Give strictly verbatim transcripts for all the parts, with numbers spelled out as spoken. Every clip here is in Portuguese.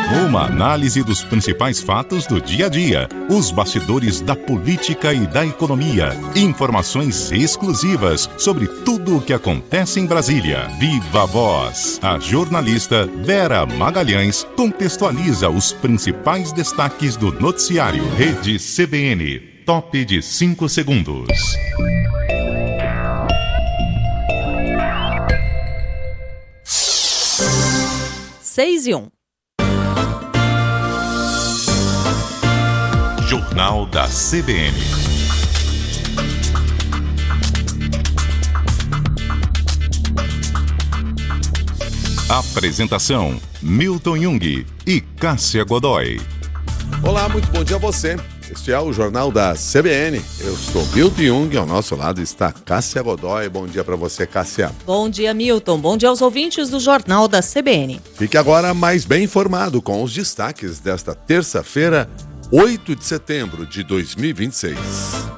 Uma análise dos principais fatos do dia a dia, os bastidores da política e da economia, informações exclusivas sobre tudo o que acontece em Brasília. Viva a Voz! A jornalista Vera Magalhães contextualiza os principais destaques do noticiário. Rede C B N, top de cinco segundos. Seis e um. Jornal da C B N. Apresentação: Milton Jung e Cássia Godoy. Olá, muito bom dia a você. Este é o Jornal da C B N. Eu sou Milton Jung, ao nosso lado está Cássia Godoy. Bom dia para você, Cássia. Bom dia, Milton. Bom dia aos ouvintes do Jornal da C B N. Fique agora mais bem informado com os destaques desta terça-feira, oito de setembro de dois mil e vinte e seis.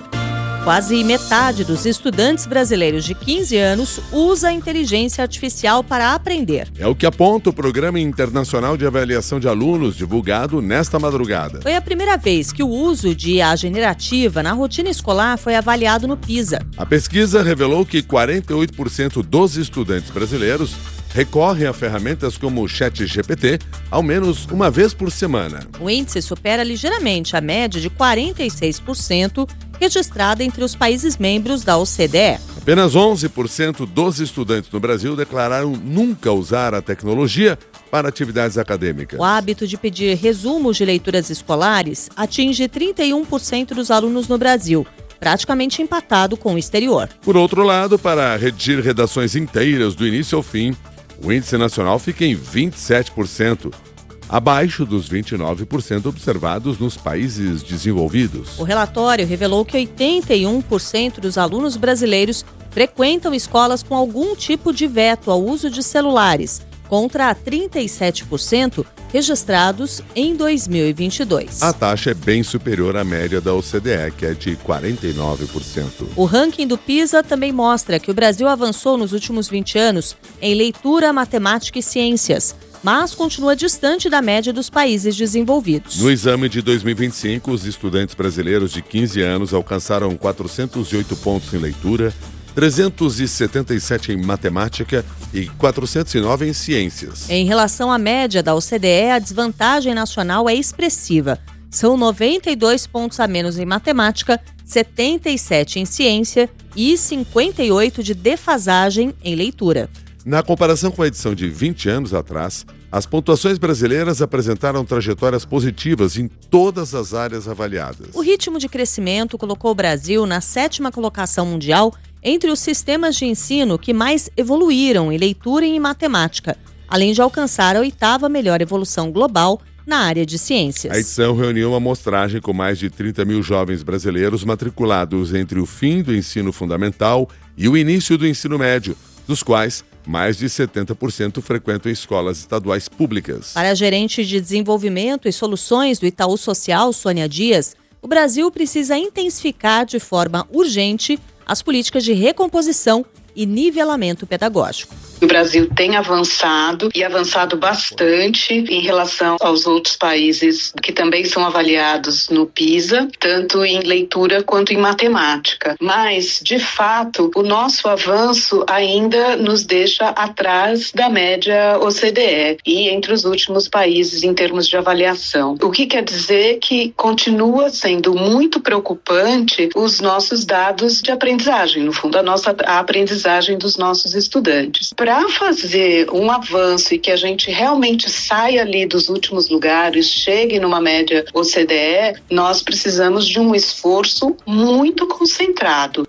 Quase metade dos estudantes brasileiros de quinze anos usa a inteligência artificial para aprender. É o que aponta o Programa Internacional de Avaliação de Alunos, divulgado nesta madrugada. Foi a primeira vez que o uso de I A generativa na rotina escolar foi avaliado no PISA. A pesquisa revelou que quarenta e oito por cento dos estudantes brasileiros recorrem a ferramentas como o ChatGPT ao menos uma vez por semana. O índice supera ligeiramente a média de quarenta e seis por cento registrada entre os países membros da O C D E. Apenas onze por cento dos estudantes no Brasil declararam nunca usar a tecnologia para atividades acadêmicas. O hábito de pedir resumos de leituras escolares atinge trinta e um por cento dos alunos no Brasil, praticamente empatado com o exterior. Por outro lado, para redigir redações inteiras do início ao fim, o índice nacional fica em vinte e sete por cento, abaixo dos vinte e nove por cento observados nos países desenvolvidos. O relatório revelou que oitenta e um por cento dos alunos brasileiros frequentam escolas com algum tipo de veto ao uso de celulares, contra trinta e sete por cento registrados em dois mil e vinte e dois. A taxa é bem superior à média da O C D E, que é de quarenta e nove por cento. O ranking do PISA também mostra que o Brasil avançou nos últimos vinte anos em leitura, matemática e ciências, mas continua distante da média dos países desenvolvidos. No exame de dois mil e vinte e cinco, os estudantes brasileiros de quinze anos alcançaram quatrocentos e oito pontos em leitura, trezentos e setenta e sete em matemática e quatrocentos e nove em ciências. Em relação à média da O C D E, a desvantagem nacional é expressiva. São noventa e dois pontos a menos em matemática, setenta e sete em ciência e cinquenta e oito de defasagem em leitura. Na comparação com a edição de vinte anos atrás, as pontuações brasileiras apresentaram trajetórias positivas em todas as áreas avaliadas. O ritmo de crescimento colocou o Brasil na sétima colocação mundial entre os sistemas de ensino que mais evoluíram em leitura e em matemática, além de alcançar a oitava melhor evolução global na área de ciências. A edição reuniu uma amostragem com mais de trinta mil jovens brasileiros matriculados entre o fim do ensino fundamental e o início do ensino médio, dos quais mais de setenta por cento frequentam escolas estaduais públicas. Para a gerente de desenvolvimento e soluções do Itaú Social, Sônia Dias, o Brasil precisa intensificar de forma urgente as políticas de recomposição e nivelamento pedagógico. O Brasil tem avançado e avançado bastante em relação aos outros países que também são avaliados no PISA, tanto em leitura quanto em matemática. Mas, de fato, o nosso avanço ainda nos deixa atrás da média O C D E e entre os últimos países em termos de avaliação. O que quer dizer que continua sendo muito preocupante os nossos dados de aprendizagem, no fundo, a nossa a aprendizagem dos nossos estudantes. Para fazer um avanço e que a gente realmente saia ali dos últimos lugares, chegue numa média O C D E, nós precisamos de um esforço muito concentrado.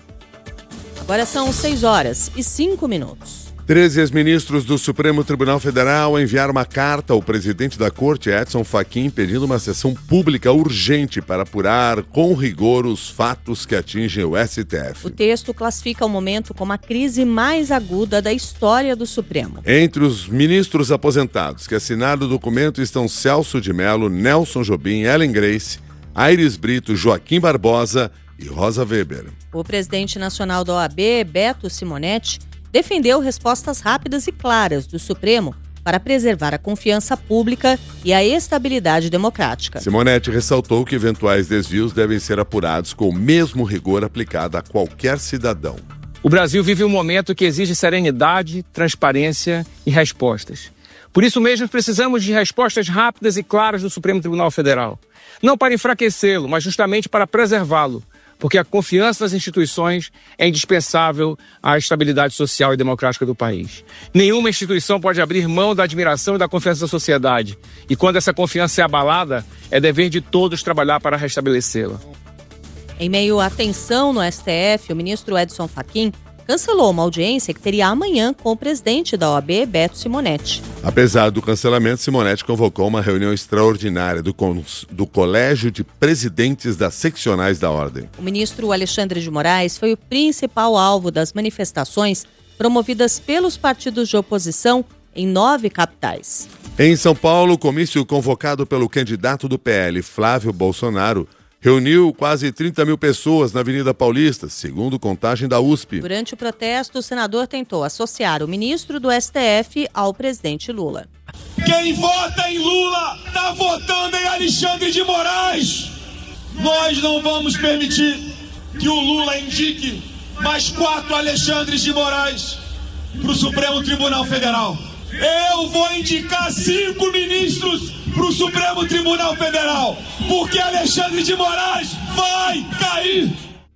Agora são seis horas e cinco minutos. Treze ex-ministros do Supremo Tribunal Federal enviaram uma carta ao presidente da Corte, Edson Fachin, pedindo uma sessão pública urgente para apurar com rigor os fatos que atingem o S T F. O texto classifica o momento como a crise mais aguda da história do Supremo. Entre os ministros aposentados que assinaram o documento estão Celso de Mello, Nelson Jobim, Ellen Grace, Aires Brito, Joaquim Barbosa e Rosa Weber. O presidente nacional da O A B, Beto Simonetti, defendeu respostas rápidas e claras do Supremo para preservar a confiança pública e a estabilidade democrática. Simonetti ressaltou que eventuais desvios devem ser apurados com o mesmo rigor aplicado a qualquer cidadão. O Brasil vive um momento que exige serenidade, transparência e respostas. Por isso mesmo precisamos de respostas rápidas e claras do Supremo Tribunal Federal. Não para enfraquecê-lo, mas justamente para preservá-lo, porque a confiança nas instituições é indispensável à estabilidade social e democrática do país. Nenhuma instituição pode abrir mão da admiração e da confiança da sociedade. E quando essa confiança é abalada, é dever de todos trabalhar para restabelecê-la. Em meio à tensão no S T F, o ministro Edson Fachin cancelou uma audiência que teria amanhã com o presidente da O A B, Beto Simonetti. Apesar do cancelamento, Simonetti convocou uma reunião extraordinária do, cons... do Colégio de Presidentes das Seccionais da Ordem. O ministro Alexandre de Moraes foi o principal alvo das manifestações promovidas pelos partidos de oposição em nove capitais. Em São Paulo, o comício convocado pelo candidato do P L, Flávio Bolsonaro, reuniu quase trinta mil pessoas na Avenida Paulista, segundo contagem da U S P. Durante o protesto, o senador tentou associar o ministro do S T F ao presidente Lula. Quem vota em Lula está votando em Alexandre de Moraes. Nós não vamos permitir que o Lula indique mais quatro Alexandres de Moraes para o Supremo Tribunal Federal. Eu vou indicar cinco ministros para o Supremo Tribunal Federal, porque Alexandre de Moraes vai cair.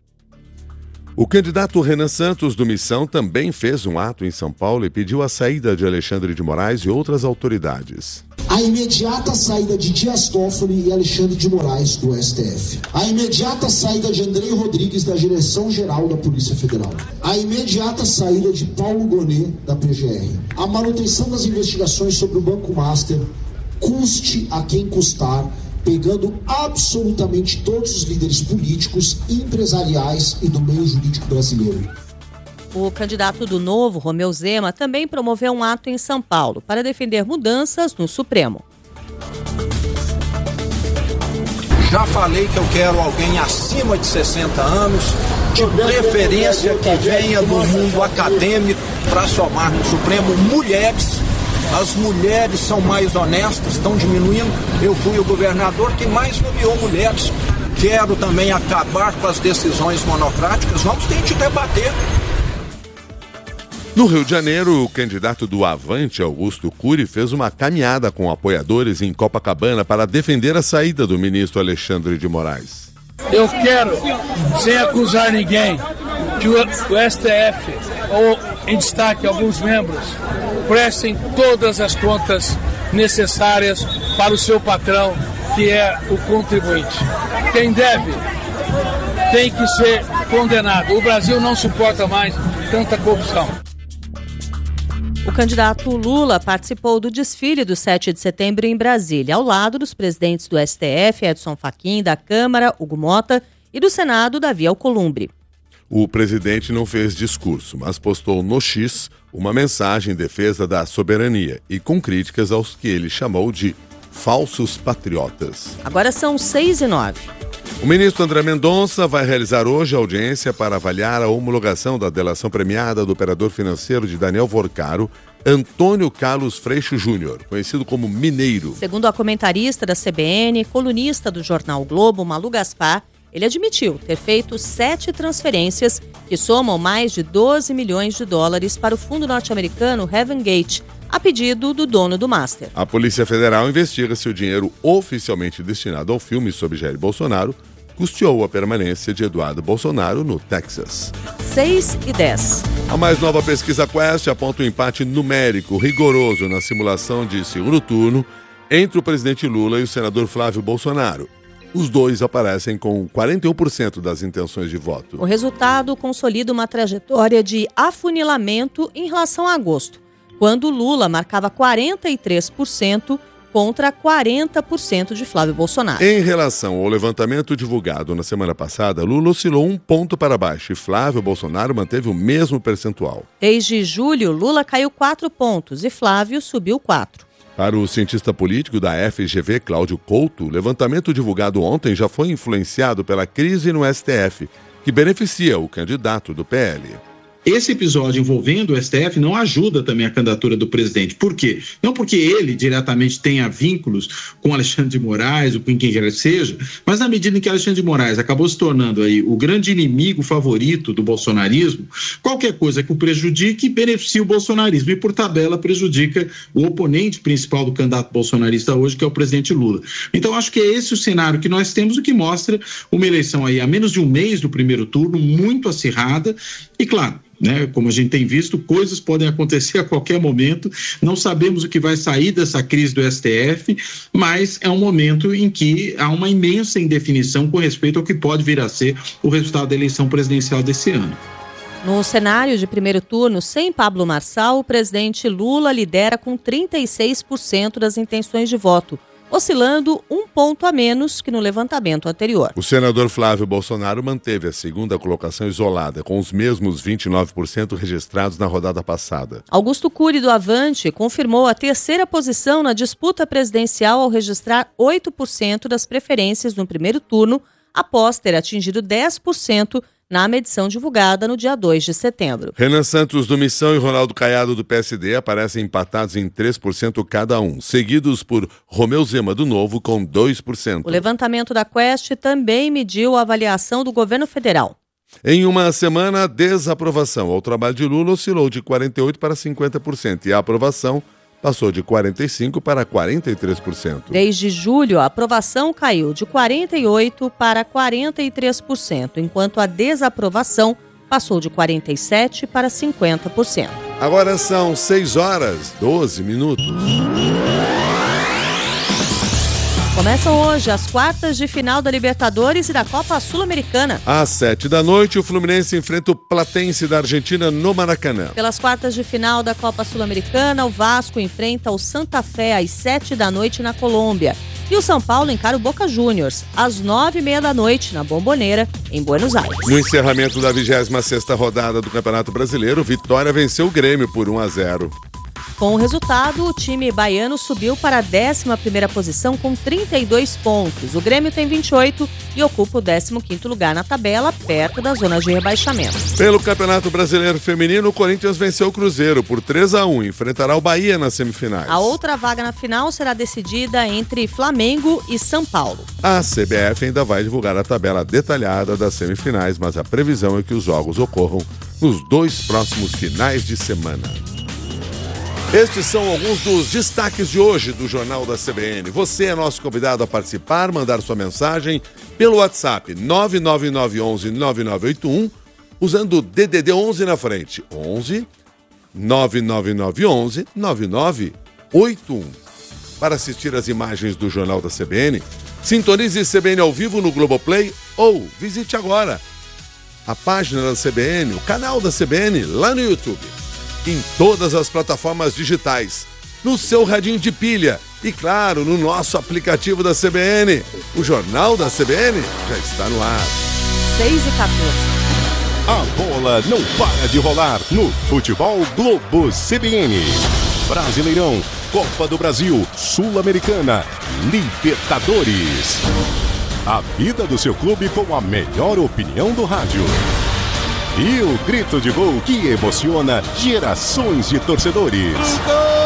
O candidato Renan Santos, do Missão, também fez um ato em São Paulo e pediu a saída de Alexandre de Moraes e outras autoridades. A imediata saída de Dias Toffoli e Alexandre de Moraes do S T F. A imediata saída de Andrei Rodrigues da Direção-Geral da Polícia Federal. A imediata saída de Paulo Gonet da P G R. A manutenção das investigações sobre o Banco Master, custe a quem custar, pegando absolutamente todos os líderes políticos, empresariais e do meio jurídico brasileiro. O candidato do Novo, Romeu Zema, também promoveu um ato em São Paulo para defender mudanças no Supremo. Já falei que eu quero alguém acima de sessenta anos, de preferência que venha do mundo acadêmico, para somar no Supremo mulheres. As mulheres são mais honestas, estão diminuindo. Eu fui o governador que mais nomeou mulheres. Quero também acabar com as decisões monocráticas. Vamos ter que debater. No Rio de Janeiro, o candidato do Avante, Augusto Cury, fez uma caminhada com apoiadores em Copacabana para defender a saída do ministro Alexandre de Moraes. Eu quero, sem acusar ninguém, que o S T F, ou em destaque alguns membros, prestem todas as contas necessárias para o seu patrão, que é o contribuinte. Quem deve tem que ser condenado. O Brasil não suporta mais tanta corrupção. O candidato Lula participou do desfile do sete de setembro em Brasília, ao lado dos presidentes do S T F, Edson Fachin, da Câmara, Hugo Mota, e do Senado, Davi Alcolumbre. O presidente não fez discurso, mas postou no X uma mensagem em defesa da soberania e com críticas aos que ele chamou de falsos patriotas. Agora são seis e nove. O ministro André Mendonça vai realizar hoje a audiência para avaliar a homologação da delação premiada do operador financeiro de Daniel Vorcaro, Antônio Carlos Freixo Júnior, conhecido como Mineiro. Segundo a comentarista da C B N, colunista do jornal Globo, Malu Gaspar, ele admitiu ter feito sete transferências que somam mais de doze milhões de dólares para o fundo norte-americano Heaven Gate, a pedido do dono do Master. A Polícia Federal investiga se o dinheiro oficialmente destinado ao filme sobre Jair Bolsonaro custeou a permanência de Eduardo Bolsonaro no Texas. seis e dez. A mais nova pesquisa Quest aponta um empate numérico rigoroso na simulação de segundo turno entre o presidente Lula e o senador Flávio Bolsonaro. Os dois aparecem com quarenta e um por cento das intenções de voto. O resultado consolida uma trajetória de afunilamento em relação a agosto, quando Lula marcava quarenta e três por cento contra quarenta por cento de Flávio Bolsonaro. Em relação ao levantamento divulgado na semana passada, Lula oscilou um ponto para baixo e Flávio Bolsonaro manteve o mesmo percentual. Desde julho, Lula caiu quatro pontos e Flávio subiu quatro. Para o cientista político da F G V, Cláudio Couto, o levantamento divulgado ontem já foi influenciado pela crise no S T F, que beneficia o candidato do P L. esse episódio envolvendo o S T F não ajuda também a candidatura do presidente. Por quê? Não porque ele diretamente tenha vínculos com Alexandre de Moraes ou com quem quer que seja, mas na medida em que Alexandre de Moraes acabou se tornando aí o grande inimigo favorito do bolsonarismo, qualquer coisa que o prejudique beneficia o bolsonarismo e, por tabela, prejudica o oponente principal do candidato bolsonarista hoje, que é o presidente Lula. Então, acho que é esse o cenário que nós temos, o que mostra uma eleição aí a menos de um mês do primeiro turno, muito acirrada e, claro, né, como a gente tem visto, coisas podem acontecer a qualquer momento, não sabemos o que vai sair dessa crise do S T F, mas é um momento em que há uma imensa indefinição com respeito ao que pode vir a ser o resultado da eleição presidencial desse ano. No cenário de primeiro turno, sem Pablo Marçal, o presidente Lula lidera com trinta e seis por cento das intenções de voto, oscilando um ponto a menos que no levantamento anterior. O senador Flávio Bolsonaro manteve a segunda colocação isolada, com os mesmos vinte e nove por cento registrados na rodada passada. Augusto Cury, do Avante, confirmou a terceira posição na disputa presidencial ao registrar oito por cento das preferências no primeiro turno, após ter atingido dez por cento na medição divulgada no dia dois de setembro. Renan Santos do Missão e Ronaldo Caiado do P S D aparecem empatados em três por cento cada um, seguidos por Romeu Zema do Novo com dois por cento. O levantamento da Quest também mediu a avaliação do governo federal. Em uma semana, a desaprovação ao trabalho de Lula oscilou de quarenta e oito por cento para cinquenta por cento e a aprovação passou de quarenta e cinco por cento para quarenta e três por cento. Desde julho, a aprovação caiu de quarenta e oito por cento para quarenta e três por cento, enquanto a desaprovação passou de quarenta e sete por cento para cinquenta por cento. Agora são seis horas e doze minutos. Começam hoje as quartas de final da Libertadores e da Copa Sul-Americana. Às sete da noite, o Fluminense enfrenta o Platense da Argentina no Maracanã. Pelas quartas de final da Copa Sul-Americana, o Vasco enfrenta o Santa Fé às sete da noite na Colômbia. E o São Paulo encara o Boca Juniors às nove e meia da noite na Bomboneira, em Buenos Aires. No encerramento da vigésima sexta rodada do Campeonato Brasileiro, Vitória venceu o Grêmio por um a zero. Com o resultado, o time baiano subiu para a décima primeira posição com trinta e dois pontos. O Grêmio tem vinte e oito e ocupa o décimo quinto lugar na tabela, perto da zona de rebaixamento. Pelo Campeonato Brasileiro Feminino, o Corinthians venceu o Cruzeiro por três a um e enfrentará o Bahia nas semifinais. A outra vaga na final será decidida entre Flamengo e São Paulo. A C B F ainda vai divulgar a tabela detalhada das semifinais, mas a previsão é que os jogos ocorram nos dois próximos finais de semana. Estes são alguns dos destaques de hoje do Jornal da C B N. Você é nosso convidado a participar, mandar sua mensagem pelo WhatsApp nove nove nove um um nove nove oito um, usando o D D D onze na frente. onze nove nove nove um um nove nove oito um. Para assistir às imagens do Jornal da C B N, sintonize C B N ao vivo no Globoplay ou visite agora a página da C B N, o canal da C B N lá no YouTube. Em todas as plataformas digitais, no seu radinho de pilha e, claro, no nosso aplicativo da C B N. O Jornal da C B N já está no ar. seis e quatorze. A bola não para de rolar no Futebol Globo C B N. Brasileirão, Copa do Brasil, Sul-Americana, Libertadores. A vida do seu clube com a melhor opinião do rádio. E o grito de gol que emociona gerações de torcedores.